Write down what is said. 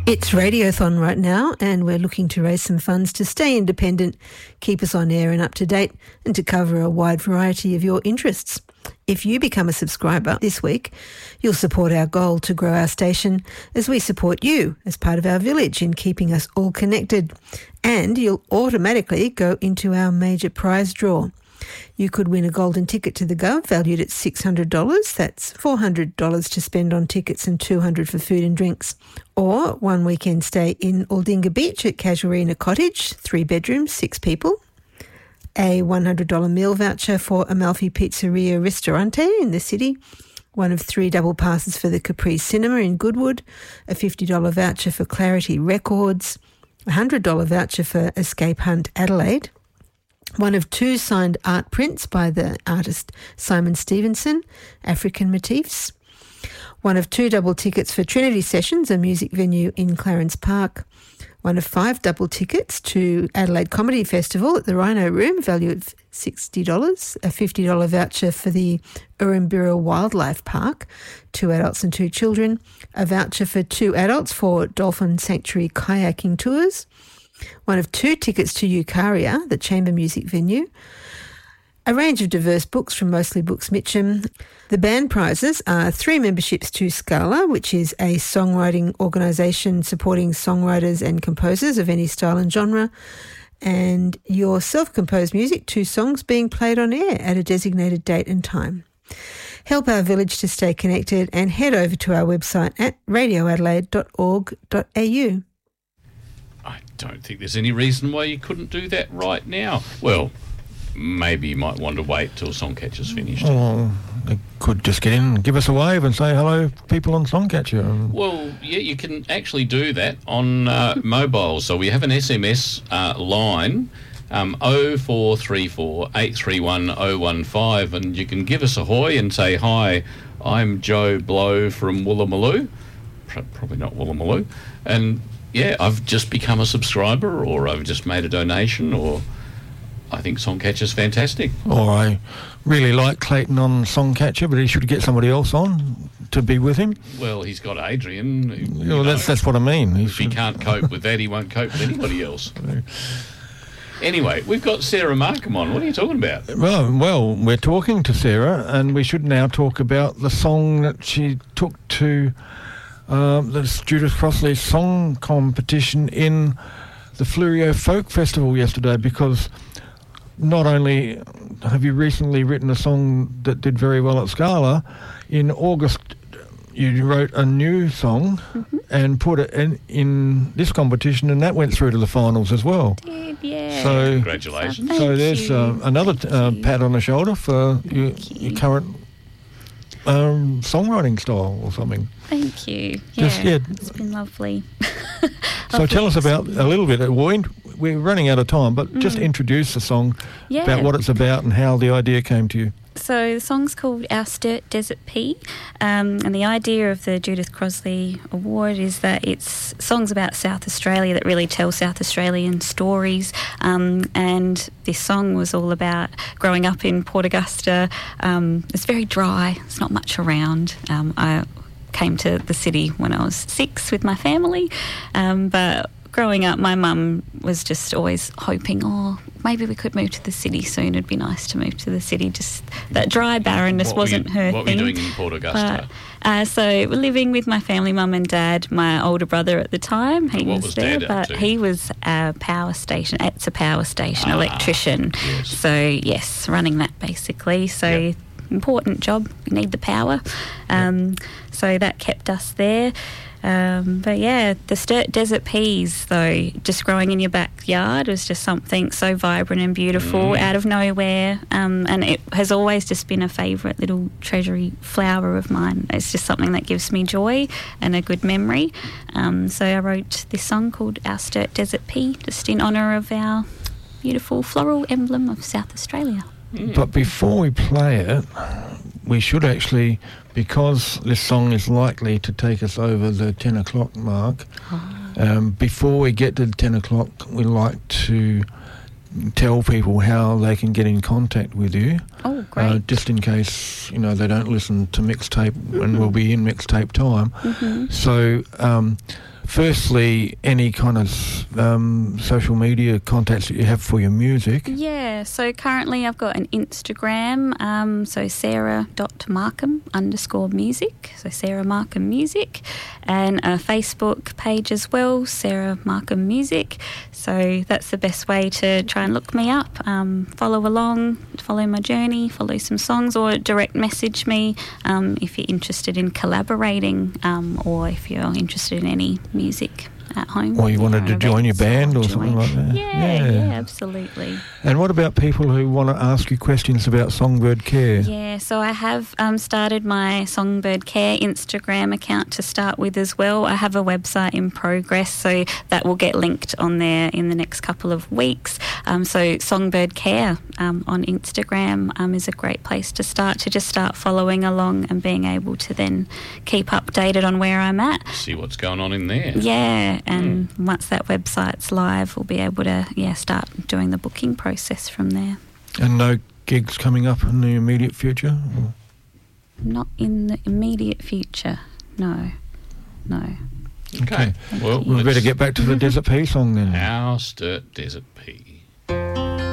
It's Radiothon right now, and we're looking to raise some funds to stay independent, keep us on air and up to date, and to cover a wide variety of your interests. If you become a subscriber this week, you'll support our goal to grow our station as we support you as part of our village in keeping us all connected. And you'll automatically go into our major prize draw. You could win a golden ticket to the Gov valued at $600. That's $400 to spend on tickets and $200 for food and drinks. Or one weekend stay in Aldinga Beach at Casuarina Cottage, 3 bedrooms, 6 people. A $100 meal voucher for Amalfi Pizzeria Ristorante in the city. One of 3 double passes for the Caprice Cinema in Goodwood. A $50 voucher for Clarity Records. A $100 voucher for Escape Hunt Adelaide. One of 2 signed art prints by the artist Simon Stevenson, African Motifs. One of 2 double tickets for Trinity Sessions, a music venue in Clarence Park. One of 5 double tickets to Adelaide Comedy Festival at the Rhino Room, valued at $60. A $50 voucher for the Urrumbira Wildlife Park, 2 adults and 2 children. A voucher for 2 adults for Dolphin Sanctuary kayaking tours. One of 2 tickets to Eucharia, the chamber music venue. A range of diverse books from Mostly Books Mitcham. The band prizes are 3 memberships to Scala, which is a songwriting organisation supporting songwriters and composers of any style and genre, and your self-composed music, 2 songs being played on air at a designated date and time. Help our village to stay connected and head over to our website at radioadelaide.org.au. I don't think there's any reason why you couldn't do that right now. Well, maybe you might want to wait till Songcatcher's finished. Well, they could just get in and give us a wave and say hello, people on Songcatcher. Well, yeah, you can actually do that on mobile. So we have an SMS line, 0434 831 015, and you can give us a hoy and say, hi, I'm Joe Blow from Woolloomooloo. Probably not Woolloomooloo. And yeah, I've just become a subscriber, or I've just made a donation, or I think Songcatcher's fantastic. Or I really like Clayton on Songcatcher, but he should get somebody else on to be with him. Well, he's got Adrian. Well, that's what I mean. If he can't cope with that, he won't cope with anybody else. Anyway, we've got Sarah Markham on. What are you talking about? Well, we're talking to Sarah, and we should now talk about the song that she took to the Judith Crossley song competition in the Fleurieu Folk Festival yesterday, because not only have you recently written a song that did very well at Scala, in August you wrote a new song and put it in this competition, and that went through to the finals as well. Did, yeah. So, congratulations. So there's another pat on the shoulder for your current songwriting style or something. Thank you. It's been lovely. So tell us about a little bit. We're running out of time, but just introduce the song, about what it's about and how the idea came to you. So the song's called Our Sturt Desert Pea, and the idea of the Judith Crossley Award is that it's songs about South Australia that really tell South Australian stories, and this song was all about growing up in Port Augusta. It's very dry, there's not much around. I came to the city when I was 6 with my family, but growing up, my mum was just always hoping, maybe we could move to the city soon. It'd be nice to move to the city. Just that dry barrenness wasn't her thing. What were you doing in Port Augusta? So we're living with my family, mum and dad, my older brother at the time. He was there, but he was a power station. It's a power station electrician. Yes. So yes, running that basically. So important job. We need the power. So that kept us there. But yeah, the Sturt Desert Peas, though, just growing in your backyard was just something so vibrant and beautiful out of nowhere, and it has always just been a favourite little treasury flower of mine. It's just something that gives me joy and a good memory. So I wrote this song called Our Sturt Desert Pea, just in honour of our beautiful floral emblem of South Australia. But before we play it, we should actually, because this song is likely to take us over the 10 o'clock mark, before we get to 10 o'clock, we'd like to tell people how they can get in contact with you. Oh, great. Just in case, they don't listen to mixtape and we'll be in mixtape time. So firstly, any kind of social media contacts that you have for your music? Yeah, so currently I've got an Instagram, so sarah.markham_music, so Sarah Markham Music, and a Facebook page as well, Sarah Markham Music. So that's the best way to try and look me up, follow along, follow my journey, follow some songs, or direct message me if you're interested in collaborating, or if you're interested in any music at home. Or you wanted to join your band or something like that? Yeah, absolutely. And what about people who want to ask you questions about Songbird Care? Yeah, so I have started my Songbird Care Instagram account to start with as well. I have a website in progress, so that will get linked on there in the next couple of weeks. So Songbird Care on Instagram is a great place to just start following along and being able to then keep updated on where I'm at. See what's going on in there. Yeah, and once that website's live, we'll be able to start doing the booking process from there. And no gigs coming up in the immediate future? Or? Not in the immediate future, no. Okay. Well, we better get back to the Desert Pea song then. Our Sturt Desert Pea.